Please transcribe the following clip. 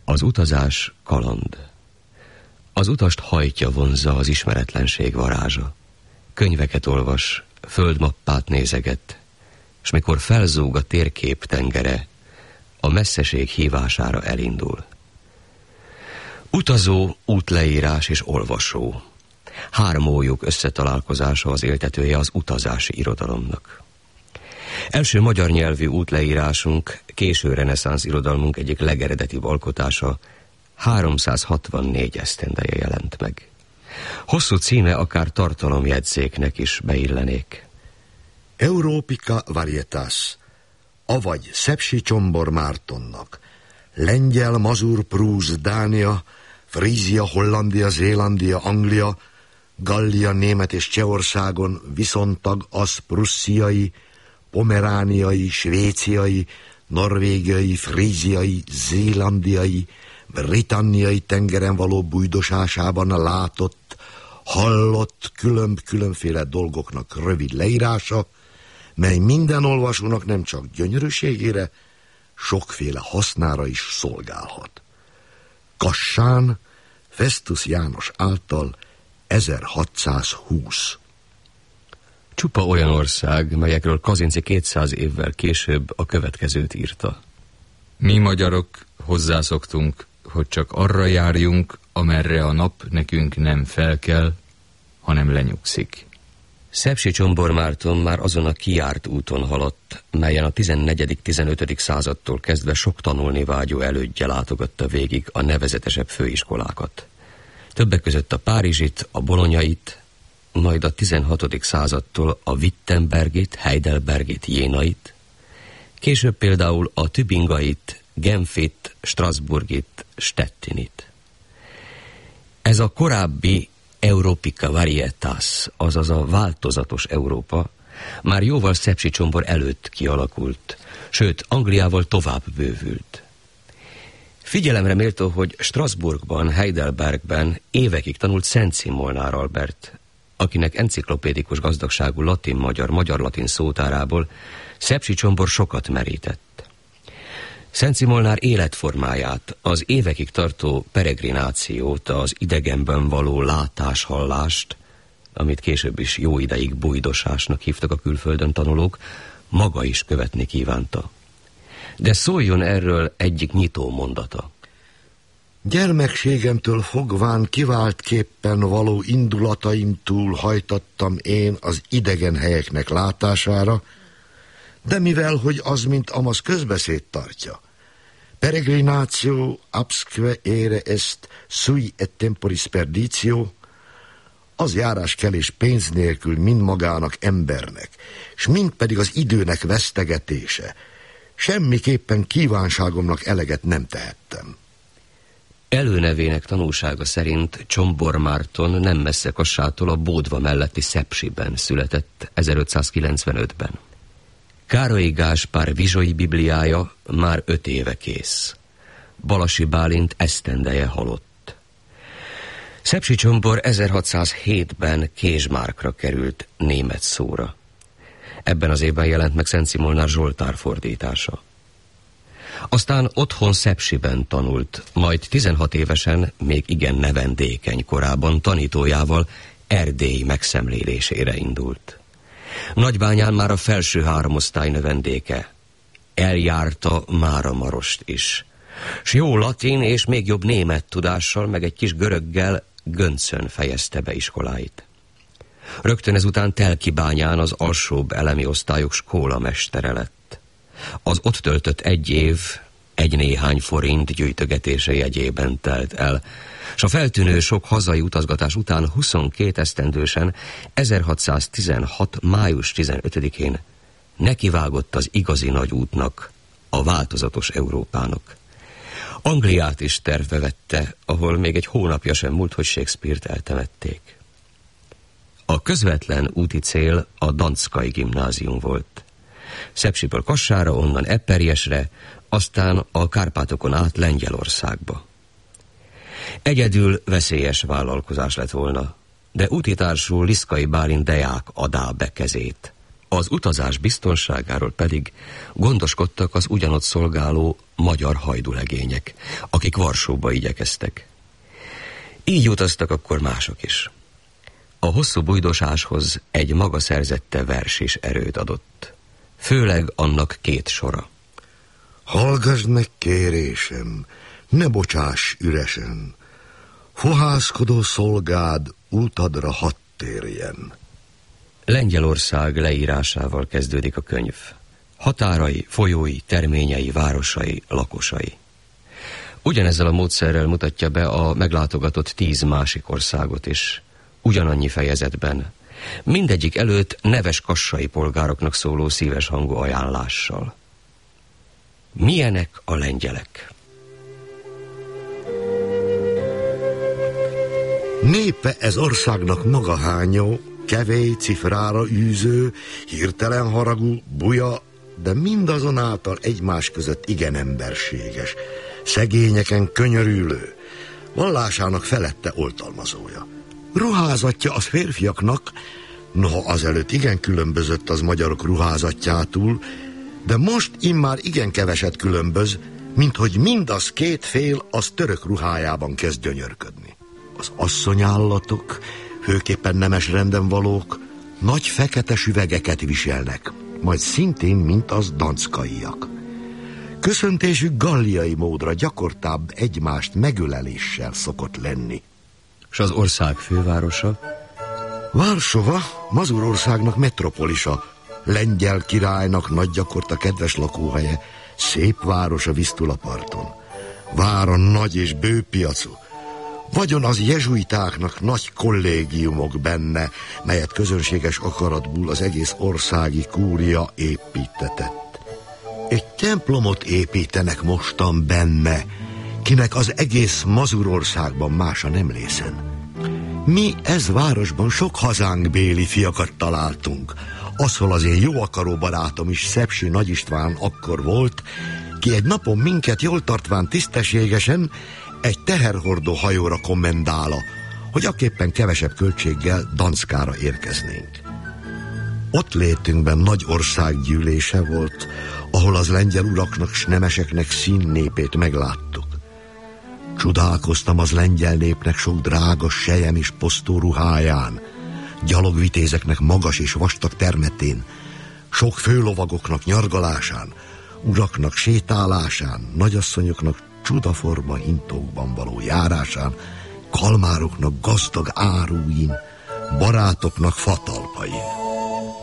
Az utazás kaland. Az utast hajtja, vonzza az ismeretlenség varázsa. Könyveket olvas, földmappát nézeget, s mikor felzúg a térkép tengere, a messzeség hívására elindul. Utazó, útleírás és olvasó. Hármójuk összetalálkozása az éltetője az utazási irodalomnak. Első magyar nyelvű útleírásunk, késő reneszánsz irodalmunk egyik legeredetibb alkotása 364 esztendeje jelent meg. Hosszú címe akár tartalomjegyzéknek is beillenék. Európika Varietas, avagy Szepsi Csombor Mártonnak, Lengyel, Mazur, Prúz, Dánia, Frízia, Hollandia, Zélandia, Anglia, Gallia, Német és Csehországon viszontag az prussziai, pomerániai, svéciai, norvégiai, fríziai, zélandiai, britanniai tengeren való bújdosásában látott, hallott különféle dolgoknak rövid leírása, mely minden olvasónak nem csak gyönyörűségére, sokféle hasznára is szolgálhat. Kassán, Festus János által 1620. Csupa olyan ország, melyekről Kazinczy 200 évvel később a következőt írta. Mi magyarok hozzászoktunk, hogy csak arra járjunk, amerre a nap nekünk nem felkel, hanem lenyugszik. Szepsi Csombor Márton már azon a kijárt úton haladt, melyen a 14.-15. századtól kezdve sok tanulni vágyó elődje látogatta végig a nevezetesebb főiskolákat. Többek között a párizsit, a bolonyait, majd a 16. századtól a Wittenbergit, Heidelbergit, Jénait, később például a Tübingait, Genfit, Strasbourgit, Stettinit. Ez a korábbi Európika Varietas, azaz a változatos Európa, már jóval Szepsi Csombor előtt kialakult, sőt, Angliával tovább bővült. Figyelemre méltó, hogy Strasbourgban, Heidelbergben évekig tanult Szenci Molnár Albert, akinek enciklopédikus gazdagságú latin-magyar, magyar-latin szótárából Szepsi Csombor sokat merített. Szenci Molnár életformáját, az évekig tartó peregrinációt, az idegenben való látás-hallást, amit később is jó ideig bújdosásnak hívtak a külföldön tanulók, maga is követni kívánta. De szóljon erről egyik nyitó mondata. Gyermekségemtől fogván kiváltképpen való indulataim túl hajtattam én az idegen helyeknek látására, de mivel, hogy az, mint amaz közbeszéd tartja, peregrinatio absque ere est sui et temporis perditio, az járáskelés pénz nélkül mind magának embernek, s mind pedig az időnek vesztegetése. Semmiképpen kívánságomnak eleget nem tehettem. Előnevének tanúsága szerint Csombor Márton nem messze Kassától a Bódva melletti Szepsiben született 1595-ben. Károlyi Gáspár vizsai bibliája már 5 éve kész. Balasi Bálint esztendeje halott. Szepsi Csombor 1607-ben Késmárkra került német szóra. Ebben az évben jelent meg Szenci Molnár Zsoltár fordítása. Aztán otthon Szepsiben tanult, majd 16 évesen, még igen nevendékeny korában tanítójával Erdély megszemlélésére indult. Nagybányán már a felső 3 osztály növendéke. Eljárta Máramarost is. S jó latin és még jobb német tudással, meg egy kis göröggel Göncön fejezte be iskoláit. Rögtön ezután Telkibányán az alsóbb elemi osztályok skólamestere lett. Az ott töltött 1 év, egy néhány forint gyűjtögetése jegyében telt el, s a feltűnő sok hazai utazgatás után 22 esztendősen 1616. május 15-én nekivágott az igazi nagy útnak, a változatos Európának. Angliát is tervbe vette, ahol még egy hónapja sem múlt, hogy Shakespeare-t eltemették. A közvetlen úti cél a Danckai gimnázium volt. Szepsiből Kassára, onnan Eperjesre, aztán a Kárpátokon át Lengyelországba. Egyedül veszélyes vállalkozás lett volna, de útitársul Liszkai Bálint deák adá be kezét. Az utazás biztonságáról pedig gondoskodtak az ugyanott szolgáló magyar hajdulegények, akik Varsóba igyekeztek. Így utaztak akkor mások is. A hosszú bújdosáshoz egy maga szerzette vers is erőt adott. Főleg annak 2 sora. Hallgasd meg kérésem, ne bocsáss üresen, fohászkodó szolgád útadra hadd térjen. Lengyelország leírásával kezdődik a könyv. Határai, folyói, terményei, városai, lakosai. Ugyanezzel a módszerrel mutatja be a meglátogatott 10 másik országot is. Ugyanannyi fejezetben. Mindegyik előtt neves kassai polgároknak szóló szíves hangú ajánlással. Milyenek a lengyelek? Népe ez országnak maga hányó, kevély, cifrára űző, hirtelen haragú, buja, de mindazonáltal egymás között igen emberséges, szegényeken könyörülő, vallásának felette oltalmazója. Ruházatja az férfiaknak, noha azelőtt igen különbözött az magyarok ruházatjától, de most immár igen keveset különböz, minthogy mindaz 2 fél az török ruhájában kezd gyönyörködni. Az asszonyállatok, főképpen nemes renden valók, nagy fekete süvegeket viselnek, majd szintén, mint az danckaiak. Köszöntésük galliai módra gyakortább egymást megöleléssel szokott lenni. És az ország fővárosa? Varsova, Mazurországnak metropolisa, lengyel királynak nagy gyakorta kedves lakóhelye, szép város a Visztula-parton. Vára nagy és bő piacú. Vagyon az jezsuitáknak nagy kollégiumok benne, melyet közönséges akaratból az egész országi kúria építetett. Egy templomot építenek mostan benne, kinek az egész Mazurországban mása nem lészen. Mi ez városban sok hazánkbéli fiakat találtunk. Azhol az én jó akaró barátom is, Szepsi Nagy István akkor volt, ki egy napon minket jól tartván tisztességesen egy teherhordó hajóra kommendála, hogy aképpen kevesebb költséggel Danckára érkeznénk. Ott létünkben nagy országgyűlése volt, ahol az lengyel uraknak s nemeseknek színnépét megláttuk. Csodálkoztam az lengyel népnek sok drága sejem és posztó ruháján, gyalogvitézeknek magas és vastag termetén, sok főlovagoknak nyargalásán, uraknak sétálásán, nagyasszonyoknak csudaforma hintókban való járásán, kalmároknak gazdag áruin, barátoknak fatalpain.